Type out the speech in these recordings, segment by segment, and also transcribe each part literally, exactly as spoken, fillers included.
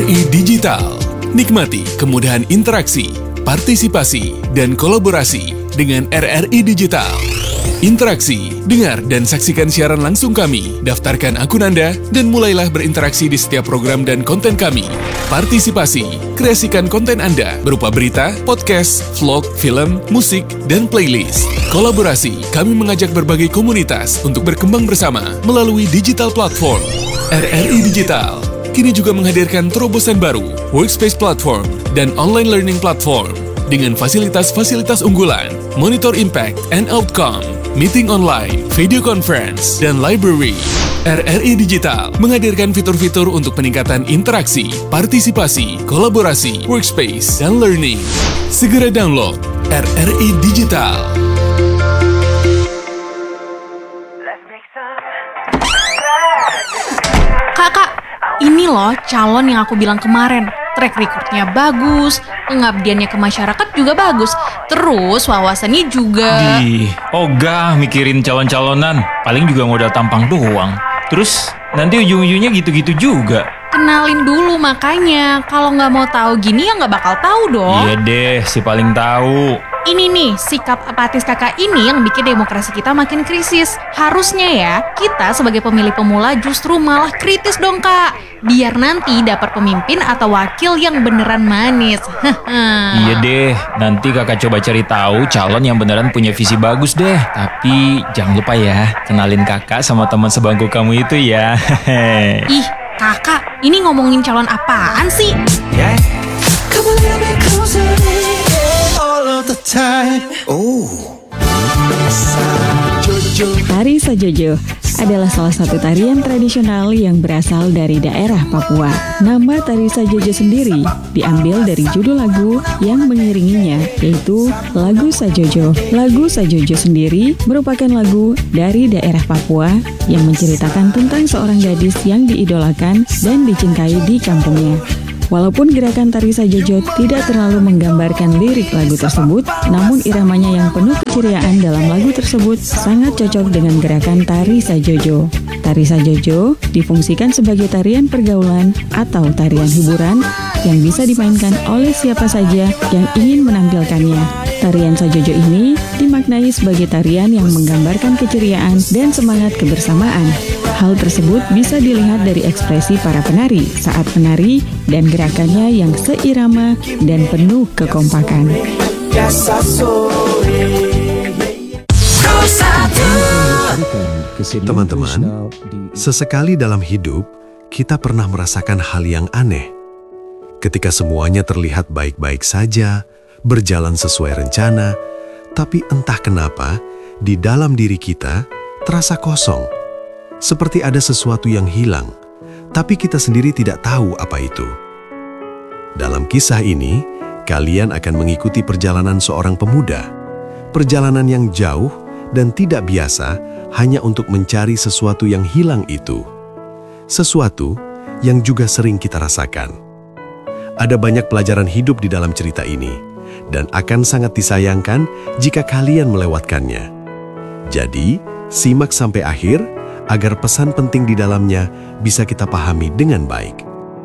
I Digital. Nikmati kemudahan interaksi, partisipasi, dan kolaborasi dengan R R I Digital. Interaksi, dengar dan saksikan siaran langsung kami, daftarkan akun Anda, dan mulailah berinteraksi di setiap program dan konten kami. Partisipasi, kreasikan konten Anda berupa berita, podcast, vlog, film, musik, dan playlist. Kolaborasi, kami mengajak berbagai komunitas untuk berkembang bersama melalui digital platform. R R I Digital kini juga menghadirkan terobosan baru, workspace platform, dan online learning platform dengan fasilitas-fasilitas unggulan, monitor impact and outcome, meeting online, video conference, dan library. R R I Digital menghadirkan fitur-fitur untuk peningkatan interaksi, partisipasi, kolaborasi, workspace, dan learning. Segera download R R I Digital. Kakak, ini loh calon yang aku bilang kemarin. Track recordnya bagus, pengabdiannya ke masyarakat juga bagus, terus wawasannya juga. Di, ogah mikirin calon-calonan, paling juga modal tampang doang. Terus nanti ujung-ujungnya gitu-gitu juga. Kenalin dulu makanya, kalau nggak mau tahu gini ya nggak bakal tahu dong. Iya deh, si paling tahu. Ini nih, sikap apatis kakak ini yang bikin demokrasi kita makin krisis. Harusnya ya, kita sebagai pemilih pemula justru malah kritis dong kak. Biar nanti dapat pemimpin atau wakil yang beneran manis. Iya deh, nanti kakak coba cari tahu calon yang beneran punya visi bagus deh. Tapi jangan lupa ya, kenalin kakak sama teman sebangku kamu itu ya. Ih, kakak, ini ngomongin calon apaan sih? Ya. Tari Sajojo adalah salah satu tarian tradisional yang berasal dari daerah Papua. Nama Tari Sajojo sendiri diambil dari judul lagu yang mengiringinya, yaitu lagu Sajojo. Lagu Sajojo sendiri merupakan lagu dari daerah Papua yang menceritakan tentang seorang gadis yang diidolakan dan dicintai di kampungnya. Walaupun gerakan Tari Sajojo tidak terlalu menggambarkan lirik lagu tersebut, namun iramanya yang penuh keceriaan dalam lagu tersebut sangat cocok dengan gerakan Tari Sajojo. Tari Sajojo difungsikan sebagai tarian pergaulan atau tarian hiburan yang bisa dimainkan oleh siapa saja yang ingin menampilkannya. Tarian Sajojo ini dimaknai sebagai tarian yang menggambarkan keceriaan dan semangat kebersamaan. Hal tersebut bisa dilihat dari ekspresi para penari saat menari dan gerakannya yang seirama dan penuh kekompakan. Teman-teman, sesekali dalam hidup, kita pernah merasakan hal yang aneh. Ketika semuanya terlihat baik-baik saja, berjalan sesuai rencana, tapi entah kenapa, di dalam diri kita terasa kosong. Seperti ada sesuatu yang hilang, tapi kita sendiri tidak tahu apa itu. Dalam kisah ini, kalian akan mengikuti perjalanan seorang pemuda. Perjalanan yang jauh dan tidak biasa hanya untuk mencari sesuatu yang hilang itu. Sesuatu yang juga sering kita rasakan. Ada banyak pelajaran hidup di dalam cerita ini, dan akan sangat disayangkan jika kalian melewatkannya. Jadi, simak sampai akhir, agar pesan penting di dalamnya bisa kita pahami dengan baik.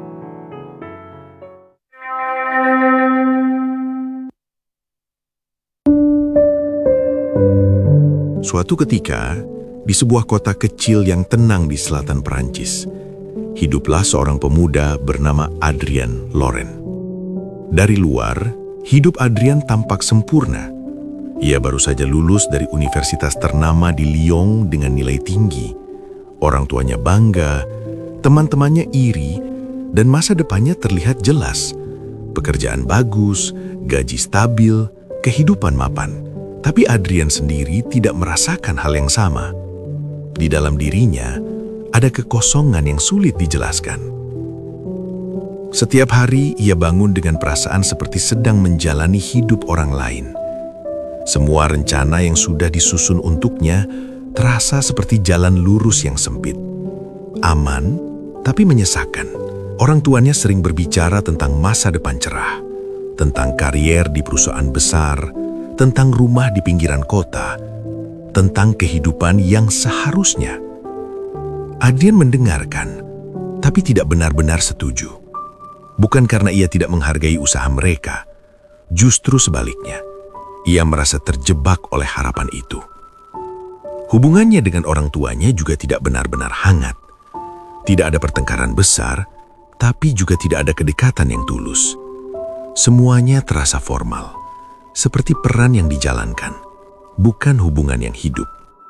Suatu ketika, di sebuah kota kecil yang tenang di selatan Perancis, hiduplah seorang pemuda bernama Adrien Laurent. Dari luar, hidup Adrien tampak sempurna. Ia baru saja lulus dari universitas ternama di Lyon dengan nilai tinggi. Orang tuanya bangga, teman-temannya iri, dan masa depannya terlihat jelas. Pekerjaan bagus, gaji stabil, kehidupan mapan. Tapi Adrien sendiri tidak merasakan hal yang sama. Di dalam dirinya, ada kekosongan yang sulit dijelaskan. Setiap hari, ia bangun dengan perasaan seperti sedang menjalani hidup orang lain. Semua rencana yang sudah disusun untuknya terasa seperti jalan lurus yang sempit. Aman, tapi menyesakan. Orang tuanya sering berbicara tentang masa depan cerah, tentang karier di perusahaan besar, tentang rumah di pinggiran kota, tentang kehidupan yang seharusnya. Adrien mendengarkan, tapi tidak benar-benar setuju. Bukan karena ia tidak menghargai usaha mereka, justru sebaliknya, ia merasa terjebak oleh harapan itu. Hubungannya dengan orang tuanya juga tidak benar-benar hangat. Tidak ada pertengkaran besar, tapi juga tidak ada kedekatan yang tulus. Semuanya terasa formal, seperti peran yang dijalankan, bukan hubungan yang hidup.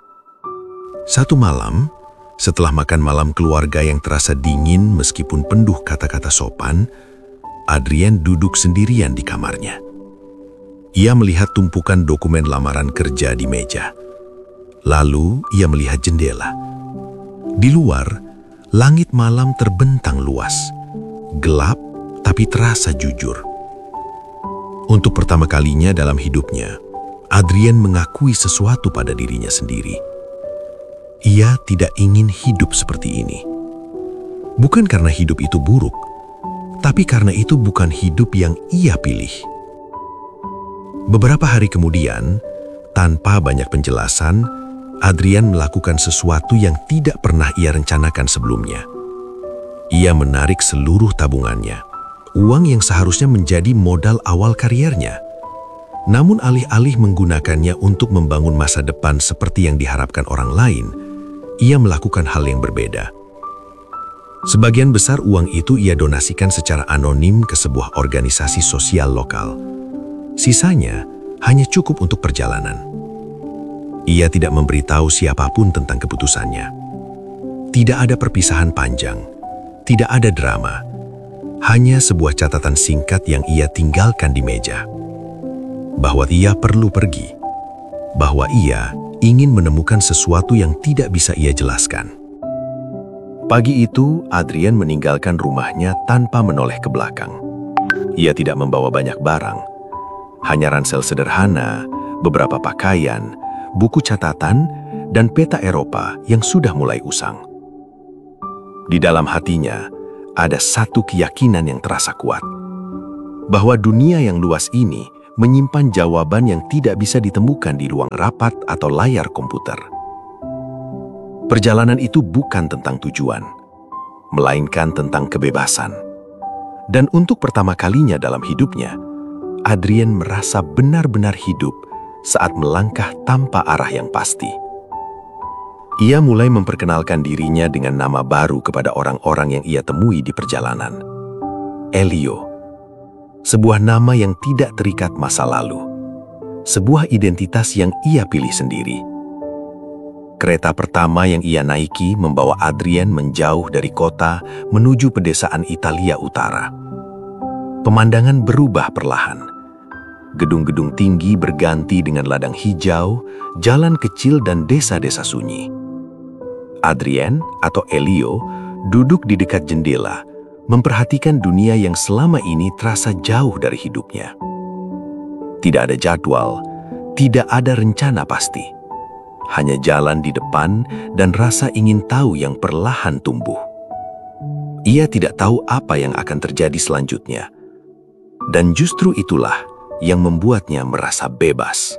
Satu malam, setelah makan malam keluarga yang terasa dingin meskipun penuh kata-kata sopan, Adrien duduk sendirian di kamarnya. Ia melihat tumpukan dokumen lamaran kerja di meja. Lalu ia melihat jendela. Di luar, langit malam terbentang luas, gelap tapi terasa jujur. Untuk pertama kalinya dalam hidupnya, Adrien mengakui sesuatu pada dirinya sendiri. Ia tidak ingin hidup seperti ini. Bukan karena hidup itu buruk, tapi karena itu bukan hidup yang ia pilih. Beberapa hari kemudian, tanpa banyak penjelasan, Adrien melakukan sesuatu yang tidak pernah ia rencanakan sebelumnya. Ia menarik seluruh tabungannya, uang yang seharusnya menjadi modal awal kariernya. Namun alih-alih menggunakannya untuk membangun masa depan seperti yang diharapkan orang lain, ia melakukan hal yang berbeda. Sebagian besar uang itu ia donasikan secara anonim ke sebuah organisasi sosial lokal. Sisanya hanya cukup untuk perjalanan. Ia tidak memberitahu siapapun tentang keputusannya. Tidak ada perpisahan panjang, tidak ada drama, hanya sebuah catatan singkat yang ia tinggalkan di meja. Bahwa ia perlu pergi, bahwa ia ingin menemukan sesuatu yang tidak bisa ia jelaskan. Pagi itu, Adrien meninggalkan rumahnya tanpa menoleh ke belakang. Ia tidak membawa banyak barang, hanya ransel sederhana, beberapa pakaian, buku catatan, dan peta Eropa yang sudah mulai usang. Di dalam hatinya, ada satu keyakinan yang terasa kuat, bahwa dunia yang luas ini menyimpan jawaban yang tidak bisa ditemukan di ruang rapat atau layar komputer. Perjalanan itu bukan tentang tujuan, melainkan tentang kebebasan. Dan untuk pertama kalinya dalam hidupnya, Adrien merasa benar-benar hidup saat melangkah tanpa arah yang pasti. Ia mulai memperkenalkan dirinya dengan nama baru kepada orang-orang yang ia temui di perjalanan. Elio, sebuah nama yang tidak terikat masa lalu, sebuah identitas yang ia pilih sendiri. Kereta pertama yang ia naiki membawa Adrien menjauh dari kota menuju pedesaan Italia Utara. Pemandangan berubah perlahan. Gedung-gedung tinggi berganti dengan ladang hijau, jalan kecil dan desa-desa sunyi. Adrien atau Elio duduk di dekat jendela, memperhatikan dunia yang selama ini terasa jauh dari hidupnya. Tidak ada jadwal, tidak ada rencana pasti. Hanya jalan di depan dan rasa ingin tahu yang perlahan tumbuh. Ia tidak tahu apa yang akan terjadi selanjutnya. Dan justru itulah yang membuatnya merasa bebas.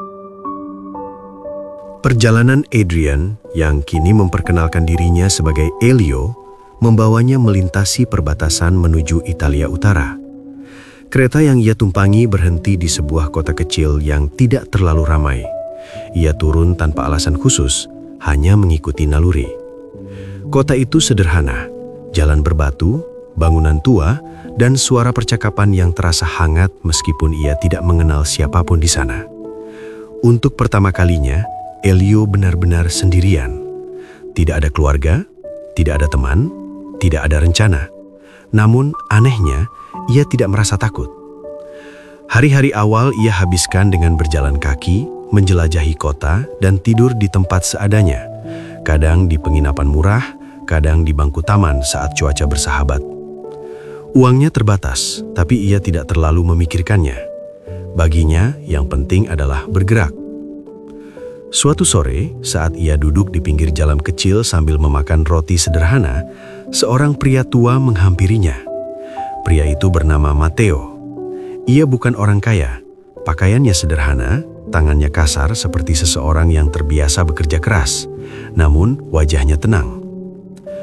Perjalanan Adrien yang kini memperkenalkan dirinya sebagai Elio membawanya melintasi perbatasan menuju Italia Utara. Kereta yang ia tumpangi berhenti di sebuah kota kecil yang tidak terlalu ramai. Ia turun tanpa alasan khusus, hanya mengikuti naluri. Kota itu sederhana, jalan berbatu, bangunan tua, dan suara percakapan yang terasa hangat meskipun ia tidak mengenal siapapun di sana. Untuk pertama kalinya, Elio benar-benar sendirian. Tidak ada keluarga, tidak ada teman, tidak ada rencana. Namun anehnya, ia tidak merasa takut. Hari-hari awal ia habiskan dengan berjalan kaki, menjelajahi kota, dan tidur di tempat seadanya. Kadang di penginapan murah, kadang di bangku taman saat cuaca bersahabat. Uangnya terbatas, tapi ia tidak terlalu memikirkannya. Baginya, yang penting adalah bergerak. Suatu sore, saat ia duduk di pinggir jalan kecil sambil memakan roti sederhana, seorang pria tua menghampirinya. Pria itu bernama Matteo. Ia bukan orang kaya, pakaiannya sederhana, tangannya kasar seperti seseorang yang terbiasa bekerja keras, namun wajahnya tenang.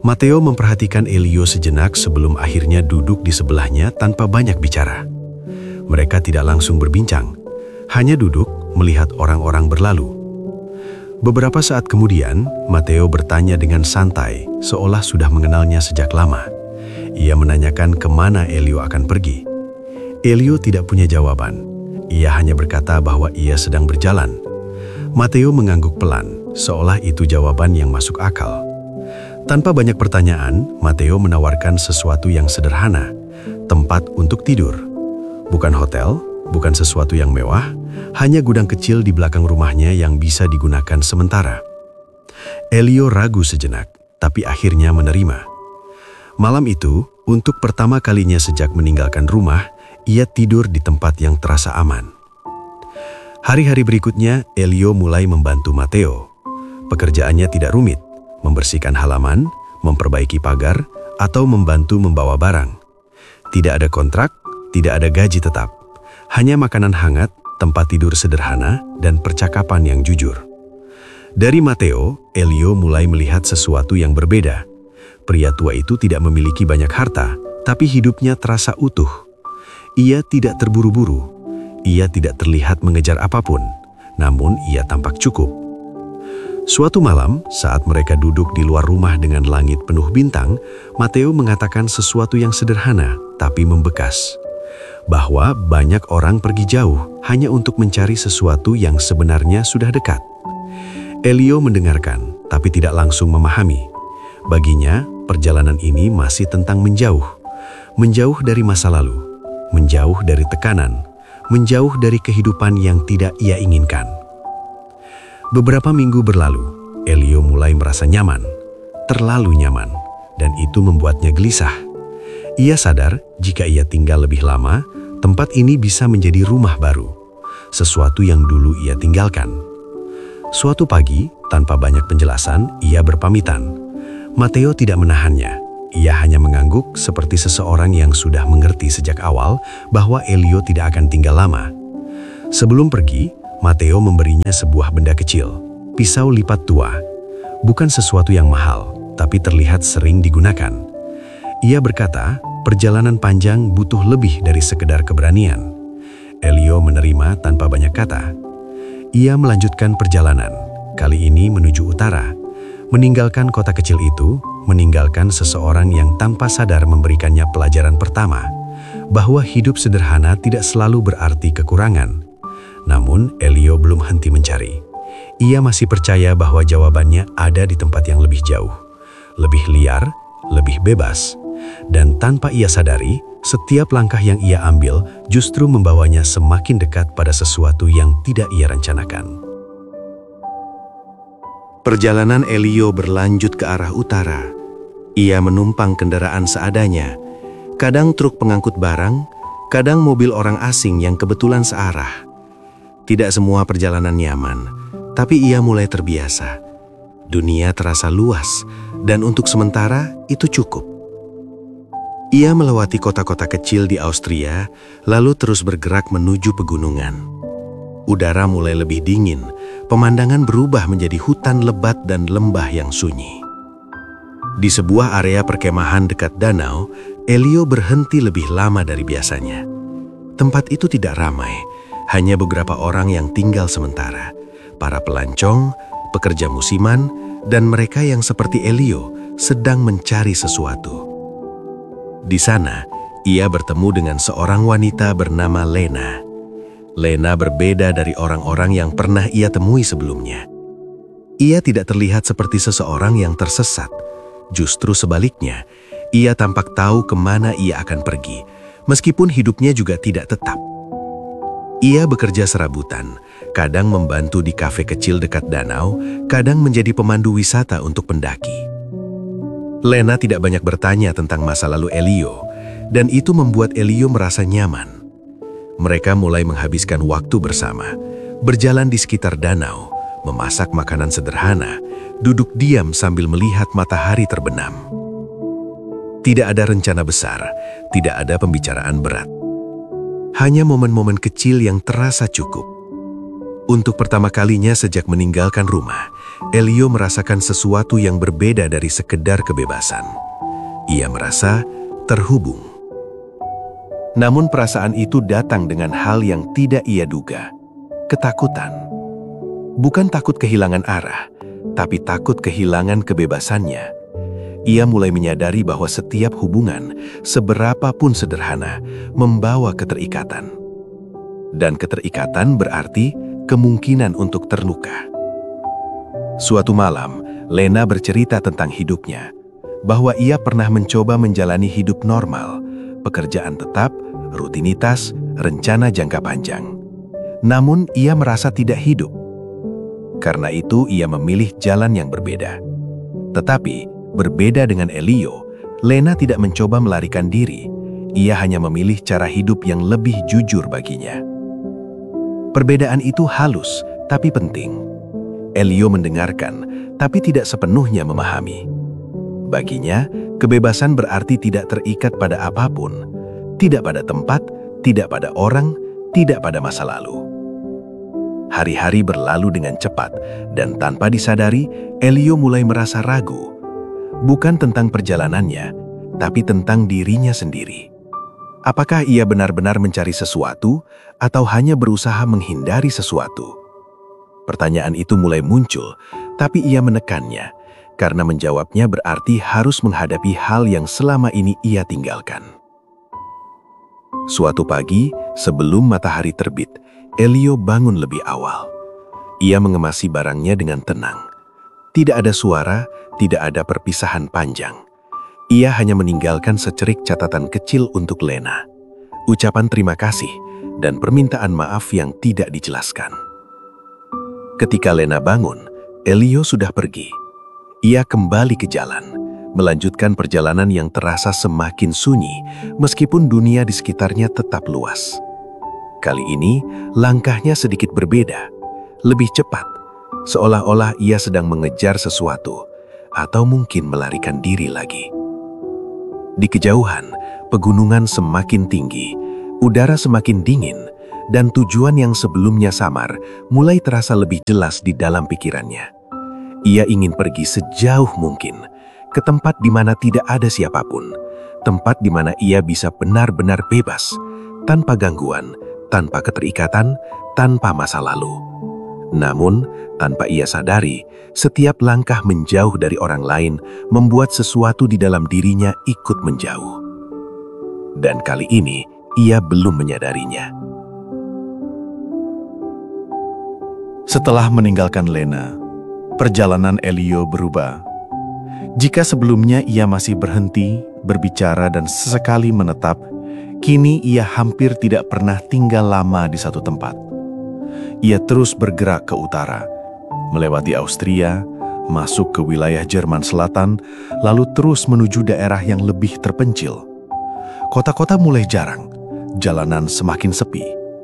Matteo memperhatikan Elio sejenak sebelum akhirnya duduk di sebelahnya tanpa banyak bicara. Mereka tidak langsung berbincang, hanya duduk melihat orang-orang berlalu. Beberapa saat kemudian, Matteo bertanya dengan santai, seolah sudah mengenalnya sejak lama. Ia menanyakan kemana Elio akan pergi. Elio tidak punya jawaban. Ia hanya berkata bahwa ia sedang berjalan. Matteo mengangguk pelan, seolah itu jawaban yang masuk akal. Tanpa banyak pertanyaan, Matteo menawarkan sesuatu yang sederhana, tempat untuk tidur. Bukan hotel, bukan sesuatu yang mewah, hanya gudang kecil di belakang rumahnya yang bisa digunakan sementara. Elio ragu sejenak, tapi akhirnya menerima. Malam itu, untuk pertama kalinya sejak meninggalkan rumah, ia tidur di tempat yang terasa aman. Hari-hari berikutnya, Elio mulai membantu Matteo. Pekerjaannya tidak rumit, membersihkan halaman, memperbaiki pagar, atau membantu membawa barang. Tidak ada kontrak, tidak ada gaji tetap. Hanya makanan hangat, tempat tidur sederhana, dan percakapan yang jujur. Dari Matteo, Elio mulai melihat sesuatu yang berbeda. Pria tua itu tidak memiliki banyak harta, tapi hidupnya terasa utuh. Ia tidak terburu-buru. Ia tidak terlihat mengejar apapun, namun ia tampak cukup. Suatu malam, saat mereka duduk di luar rumah dengan langit penuh bintang, Matteo mengatakan sesuatu yang sederhana, tapi membekas. Bahwa banyak orang pergi jauh hanya untuk mencari sesuatu yang sebenarnya sudah dekat. Elio mendengarkan, tapi tidak langsung memahami. Baginya, perjalanan ini masih tentang menjauh. Menjauh dari masa lalu, menjauh dari tekanan, menjauh dari kehidupan yang tidak ia inginkan. Beberapa minggu berlalu, Elio mulai merasa nyaman, terlalu nyaman, dan itu membuatnya gelisah. Ia sadar jika ia tinggal lebih lama, tempat ini bisa menjadi rumah baru, sesuatu yang dulu ia tinggalkan. Suatu pagi, tanpa banyak penjelasan, ia berpamitan. Matteo tidak menahannya. Ia hanya mengangguk seperti seseorang yang sudah mengerti sejak awal bahwa Elio tidak akan tinggal lama. Sebelum pergi, Matteo memberinya sebuah benda kecil, pisau lipat tua. Bukan sesuatu yang mahal, tapi terlihat sering digunakan. Ia berkata, perjalanan panjang butuh lebih dari sekedar keberanian. Elio menerima tanpa banyak kata. Ia melanjutkan perjalanan, kali ini menuju utara. Meninggalkan kota kecil itu, meninggalkan seseorang yang tanpa sadar memberikannya pelajaran pertama, bahwa hidup sederhana tidak selalu berarti kekurangan. Namun, Elio belum henti mencari. Ia masih percaya bahwa jawabannya ada di tempat yang lebih jauh, lebih liar, lebih bebas. Dan tanpa ia sadari, setiap langkah yang ia ambil justru membawanya semakin dekat pada sesuatu yang tidak ia rencanakan. Perjalanan Elio berlanjut ke arah utara. Ia menumpang kendaraan seadanya, kadang truk pengangkut barang, kadang mobil orang asing yang kebetulan searah. Tidak semua perjalanan nyaman, tapi ia mulai terbiasa. Dunia terasa luas, dan untuk sementara itu cukup. Ia melewati kota-kota kecil di Austria, lalu terus bergerak menuju pegunungan. Udara mulai lebih dingin, pemandangan berubah menjadi hutan lebat dan lembah yang sunyi. Di sebuah area perkemahan dekat danau, Elio berhenti lebih lama dari biasanya. Tempat itu tidak ramai, hanya beberapa orang yang tinggal sementara, para pelancong, pekerja musiman, dan mereka yang seperti Elio sedang mencari sesuatu. Di sana, ia bertemu dengan seorang wanita bernama Lena. Lena berbeda dari orang-orang yang pernah ia temui sebelumnya. Ia tidak terlihat seperti seseorang yang tersesat. Justru sebaliknya, ia tampak tahu kemana ia akan pergi, meskipun hidupnya juga tidak tetap. Ia bekerja serabutan, kadang membantu di kafe kecil dekat danau, kadang menjadi pemandu wisata untuk pendaki. Lena tidak banyak bertanya tentang masa lalu Elio, dan itu membuat Elio merasa nyaman. Mereka mulai menghabiskan waktu bersama, berjalan di sekitar danau, memasak makanan sederhana, duduk diam sambil melihat matahari terbenam. Tidak ada rencana besar, tidak ada pembicaraan berat. Hanya momen-momen kecil yang terasa cukup. Untuk pertama kalinya sejak meninggalkan rumah, Elio merasakan sesuatu yang berbeda dari sekedar kebebasan. Ia merasa terhubung. Namun perasaan itu datang dengan hal yang tidak ia duga. Ketakutan. Bukan takut kehilangan arah, tapi takut kehilangan kebebasannya. Ia mulai menyadari bahwa setiap hubungan, seberapapun sederhana, membawa keterikatan. Dan keterikatan berarti kemungkinan untuk terluka. Suatu malam, Lena bercerita tentang hidupnya, bahwa ia pernah mencoba menjalani hidup normal, pekerjaan tetap, rutinitas, rencana jangka panjang. Namun ia merasa tidak hidup. Karena itu ia memilih jalan yang berbeda. Tetapi, berbeda dengan Elio, Lena tidak mencoba melarikan diri. Ia hanya memilih cara hidup yang lebih jujur baginya. Perbedaan itu halus, tapi penting. Elio mendengarkan, tapi tidak sepenuhnya memahami. Baginya, kebebasan berarti tidak terikat pada apapun, tidak pada tempat, tidak pada orang, tidak pada masa lalu. Hari-hari berlalu dengan cepat, dan tanpa disadari, Elio mulai merasa ragu. Bukan tentang perjalanannya, tapi tentang dirinya sendiri. Apakah ia benar-benar mencari sesuatu, atau hanya berusaha menghindari sesuatu? Pertanyaan itu mulai muncul, tapi ia menekannya, karena menjawabnya berarti harus menghadapi hal yang selama ini ia tinggalkan. Suatu pagi, sebelum matahari terbit, Elio bangun lebih awal. Ia mengemasi barangnya dengan tenang. Tidak ada suara, tidak ada perpisahan panjang. Ia hanya meninggalkan secerik catatan kecil untuk Lena, ucapan terima kasih, dan permintaan maaf yang tidak dijelaskan. Ketika Lena bangun, Elio sudah pergi. Ia kembali ke jalan, melanjutkan perjalanan yang terasa semakin sunyi, meskipun dunia di sekitarnya tetap luas. Kali ini, langkahnya sedikit berbeda, lebih cepat, seolah-olah ia sedang mengejar sesuatu, atau mungkin melarikan diri lagi. Di kejauhan, pegunungan semakin tinggi, udara semakin dingin, dan tujuan yang sebelumnya samar mulai terasa lebih jelas di dalam pikirannya. Ia ingin pergi sejauh mungkin, ke tempat di mana tidak ada siapapun, tempat di mana ia bisa benar-benar bebas, tanpa gangguan, tanpa keterikatan, tanpa masa lalu. Namun, tanpa ia sadari, setiap langkah menjauh dari orang lain membuat sesuatu di dalam dirinya ikut menjauh. Dan kali ini, ia belum menyadarinya. Setelah meninggalkan Lena, perjalanan Elio berubah. Jika sebelumnya ia masih berhenti, berbicara dan sesekali menetap, kini ia hampir tidak pernah tinggal lama di satu tempat. Ia terus bergerak ke utara, melewati Austria, masuk ke wilayah Jerman Selatan, lalu terus menuju daerah yang lebih terpencil. Kota-kota mulai jarang, jalanan semakin sepi.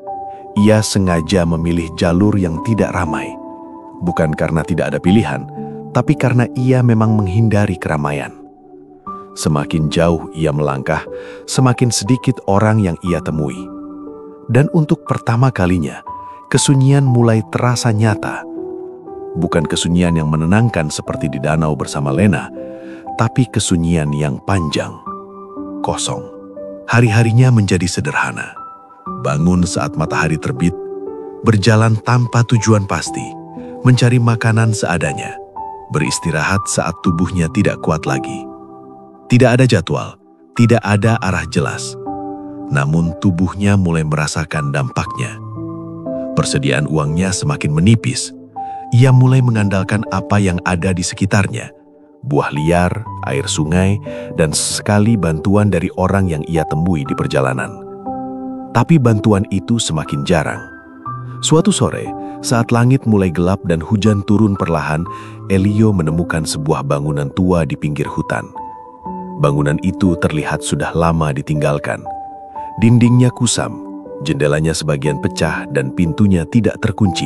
Ia sengaja memilih jalur yang tidak ramai, bukan karena tidak ada pilihan, tapi karena ia memang menghindari keramaian. Semakin jauh ia melangkah, semakin sedikit orang yang ia temui. Dan untuk pertama kalinya, kesunyian mulai terasa nyata. Bukan kesunyian yang menenangkan seperti di danau bersama Lena, tapi kesunyian yang panjang, kosong. Hari-harinya menjadi sederhana. Bangun saat matahari terbit, berjalan tanpa tujuan pasti, mencari makanan seadanya, beristirahat saat tubuhnya tidak kuat lagi. Tidak ada jadwal, tidak ada arah jelas. Namun tubuhnya mulai merasakan dampaknya. Persediaan uangnya semakin menipis. Ia mulai mengandalkan apa yang ada di sekitarnya. Buah liar, air sungai, dan sekali bantuan dari orang yang ia temui di perjalanan. Tapi bantuan itu semakin jarang. Suatu sore, saat langit mulai gelap dan hujan turun perlahan, Elio menemukan sebuah bangunan tua di pinggir hutan. Bangunan itu terlihat sudah lama ditinggalkan. Dindingnya kusam, jendelanya sebagian pecah dan pintunya tidak terkunci.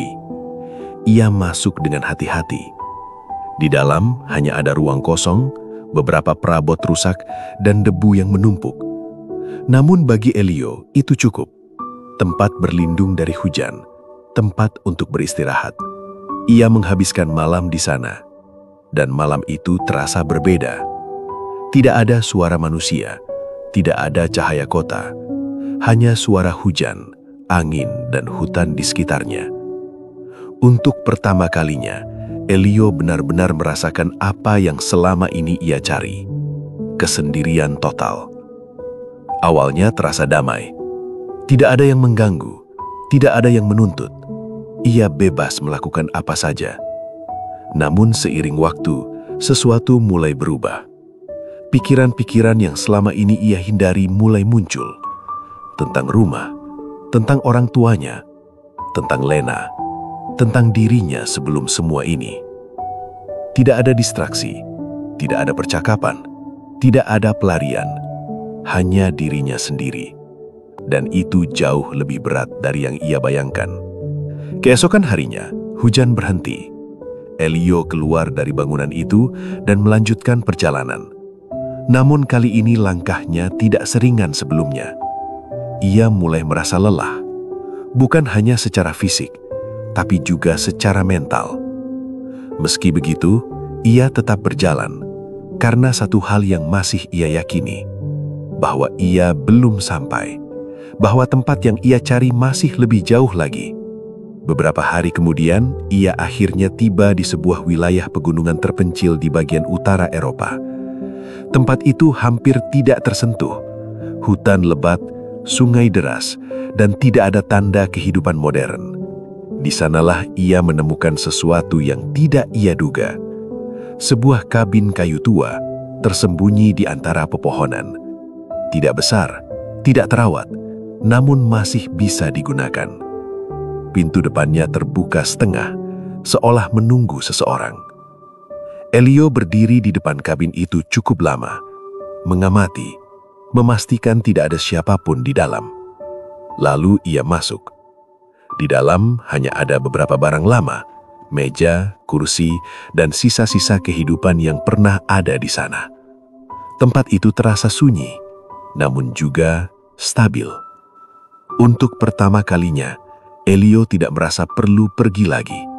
Ia masuk dengan hati-hati. Di dalam hanya ada ruang kosong, beberapa perabot rusak, dan debu yang menumpuk. Namun bagi Elio itu cukup. Tempat berlindung dari hujan, tempat untuk beristirahat. Ia menghabiskan malam di sana, dan malam itu terasa berbeda. Tidak ada suara manusia, tidak ada cahaya kota, hanya suara hujan, angin, dan hutan di sekitarnya. Untuk pertama kalinya, Elio benar-benar merasakan apa yang selama ini ia cari, kesendirian total. Awalnya terasa damai, tidak ada yang mengganggu, tidak ada yang menuntut. Ia bebas melakukan apa saja. Namun seiring waktu, sesuatu mulai berubah. Pikiran-pikiran yang selama ini ia hindari mulai muncul. Tentang rumah, tentang orang tuanya, tentang Lena, tentang dirinya sebelum semua ini. Tidak ada distraksi, tidak ada percakapan, tidak ada pelarian, hanya dirinya sendiri. Dan itu jauh lebih berat dari yang ia bayangkan. Keesokan harinya, hujan berhenti. Elio keluar dari bangunan itu dan melanjutkan perjalanan. Namun kali ini langkahnya tidak seringan sebelumnya. Ia mulai merasa lelah, bukan hanya secara fisik, tapi juga secara mental. Meski begitu, ia tetap berjalan, karena satu hal yang masih ia yakini, bahwa ia belum sampai, bahwa tempat yang ia cari masih lebih jauh lagi. Beberapa hari kemudian, ia akhirnya tiba di sebuah wilayah pegunungan terpencil di bagian utara Eropa. Tempat itu hampir tidak tersentuh, hutan lebat, sungai deras, dan tidak ada tanda kehidupan modern. Di sanalah ia menemukan sesuatu yang tidak ia duga. Sebuah kabin kayu tua tersembunyi di antara pepohonan. Tidak besar, tidak terawat, namun masih bisa digunakan. Pintu depannya terbuka setengah, seolah menunggu seseorang. Elio berdiri di depan kabin itu cukup lama, mengamati, memastikan tidak ada siapapun di dalam. Lalu ia masuk. Di dalam hanya ada beberapa barang lama, meja, kursi, dan sisa-sisa kehidupan yang pernah ada di sana. Tempat itu terasa sunyi, namun juga stabil. Untuk pertama kalinya, Elio tidak merasa perlu pergi lagi.